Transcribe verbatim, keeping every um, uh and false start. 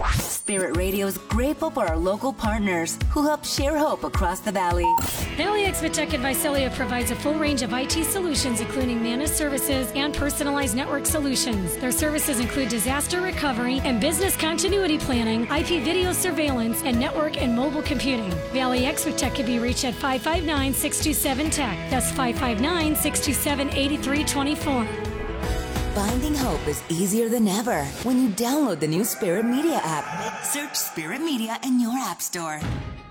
Spirit Radio is grateful for our local partners who help share hope across the valley. Valley Exvitech and Visalia provides a full range of I T solutions, including managed services and personalized network solutions. Their services include disaster recovery and business continuity planning, I P video surveillance, and network and mobile computing. Valley Exvitech can be reached at five five nine, six two seven, T E C. That's five five nine, six two seven, eight three two four. Finding hope is easier than ever when you download the new Spirit Media app. Search Spirit Media in your app store.